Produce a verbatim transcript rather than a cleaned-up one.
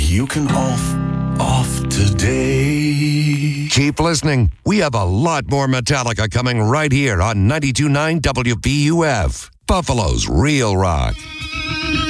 you can off, off today. Keep listening. We have a lot more Metallica coming right here on ninety-two point nine W B U F, Buffalo's Real Rock.